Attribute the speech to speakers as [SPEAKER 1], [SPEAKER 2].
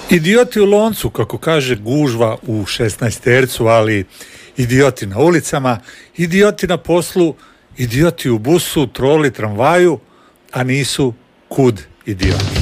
[SPEAKER 1] Idioti u loncu, kako kaže gužva u 16 ali idioti na ulicama, idioti na poslu, idioti u busu, troli, tramvaju, a nisu kud idioti.